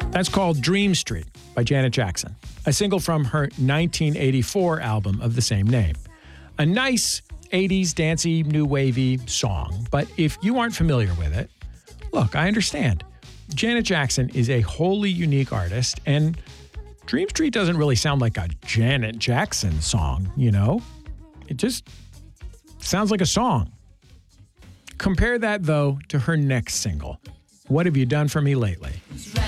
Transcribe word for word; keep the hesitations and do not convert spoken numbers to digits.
That's called Dream Street by Janet Jackson, a single from her nineteen eighty-four album of the same name. A nice eighties dancey, new wavy song, but if you aren't familiar with it, look, I understand. Janet Jackson is a wholly unique artist, and Dream Street doesn't really sound like a Janet Jackson song, you know? It just sounds like a song. Compare that, though, to her next single, What Have You Done For Me Lately?